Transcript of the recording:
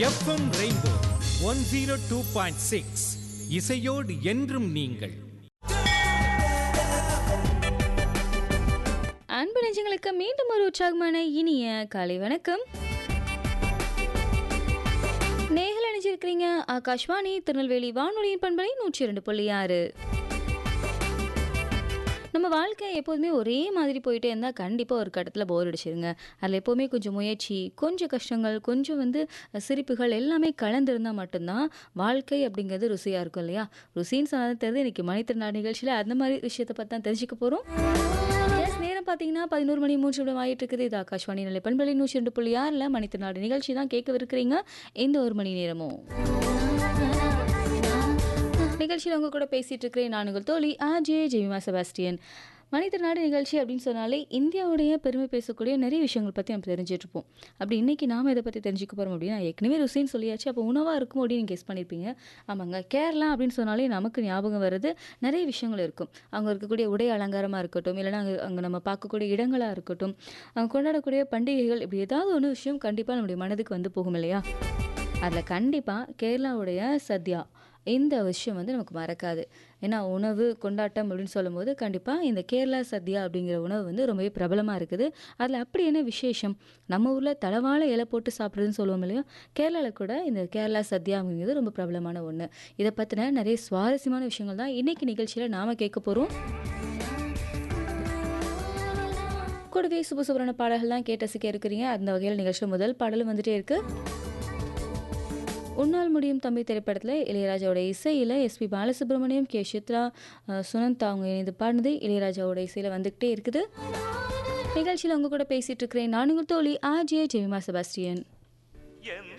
FM rainbow 102.6 இசையோடு என்றும் நீங்கள். அன்பு நெஞ்சங்களுக்கு மீண்டும் ஒரு உற்சாகமான இனிய காலை வணக்கம். நேயர்கள் அணிஞ்சிருக்கிறீங்க ஆகாஷ்வாணி திருநெல்வேலி வானொலியின் பண்பலை 102.6. நம்ம வாழ்க்கை எப்போதுமே ஒரே மாதிரி போயிட்டே இருந்தால் கண்டிப்பாக ஒரு கட்டத்தில் போர் அடிச்சிருங்க. அதில் எப்போவுமே கொஞ்சம் முயற்சி, கொஞ்சம் கஷ்டங்கள், கொஞ்சம் சிரிப்புகள் எல்லாமே கலந்துருந்தால் மட்டும்தான் வாழ்க்கை அப்படிங்கிறது ருசியாக இருக்கும் இல்லையா? ருசின்னு சொன்னது தெரியுது. இன்றைக்கி மணித்திருநாள் நிகழ்ச்சியில் அந்த மாதிரி விஷயத்தை பற்றி தான் தெரிஞ்சுக்க போகிறோம். நேரம் பார்த்தீங்கன்னா 11 மணி 3 நிமிடம் ஆகிட்டு இருக்குது. இது ஆகாஷ்வாணி நிலை பண்பலை 102.6 மணித்திருநாள் நிகழ்ச்சி தான் கேட்கவிருக்கிறீங்க இந்த ஒரு மணி நேரமும். நிகழ்ச்சியில் உங்க கூட பேசிட்டு இருக்கிறேன் நான் உங்கள் தோழி ஆர்ஜே ஜெமிமா செபாஸ்டியன். மனிதநாடு நிகழ்ச்சி அப்படின்னு சொன்னாலே இந்தியாவுடைய பெருமை பேசக்கூடிய நிறைய விஷயங்கள் பற்றி நம்ம தெரிஞ்சுட்டு இருப்போம். அப்படி இன்றைக்கி நாம் இதை பற்றி தெரிஞ்சுக்க போகிறோம் அப்படின்னா, ஏற்கனவே ருசின்னு சொல்லியாச்சு. அப்போ உணவாக இருக்கும் அப்படின்னு கெஸ் பண்ணியிருப்பீங்க. ஆமாங்க, கேரளா அப்படின்னு சொன்னாலே நமக்கு ஞாபகம் வர்றது நிறைய விஷயங்கள் இருக்கும். அவங்க இருக்கக்கூடிய உடை அலங்காரமாக இருக்கட்டும், இல்லைனா அங்கே நம்ம பார்க்கக்கூடிய இடங்களாக இருக்கட்டும், அவங்க கொண்டாடக்கூடிய பண்டிகைகள், இப்படி ஏதாவது ஒன்று விஷயம் கண்டிப்பாக நம்முடைய மனதுக்கு போகும் இல்லையா? அதில் கண்டிப்பாக கேரளாவுடைய சத்யா இந்த விஷயம் நமக்கு மறக்காது. ஏன்னா உணவு கொண்டாட்டம் அப்படின்னு சொல்லும்போது கண்டிப்பாக இந்த கேரளா சத்யா அப்படிங்கிற உணவு ரொம்பவே பிரபலமாக இருக்குது. அதில் அப்படி என்ன விசேஷம்? நம்ம ஊரில் தலவாழை இலை போட்டு சாப்பிட்றதுன்னு சொல்லுவோம் இல்லையா? கேரளாவில் கூட இந்த கேரளா சத்யா அப்படிங்கிறது ரொம்ப பிரபலமான ஒன்று. இதை பற்றின நிறைய சுவாரஸ்யமான விஷயங்கள் தான் இன்றைக்கி நிகழ்ச்சியில் நாம் கேட்க போகிறோம். கூடவே சுபசுபரான பாடல்கள் தான் கேட்டு ரசிக்க இருக்கிறீங்க. அந்த வகையில் நிகழ்ச்சியில் முதல் பாடலும் வந்துட்டே இருக்குது. உன்னால் முடியும் தம்பி திரைப்படத்தில் இளையராஜாவோட இசையில் எஸ்பி பாலசுப்ரமணியம், கே சித்ரா, சுனந்தா அவங்க இணைந்து பாடினது இளையராஜாவோட இசையில் வந்துக்கிட்டே இருக்குது. நிகழ்ச்சியில் அவங்க கூட பேசிகிட்டு இருக்கிறேன் நான் உங்கள் தோழி ஆர்ஜே ஜெமிமா செபாஸ்டியன்.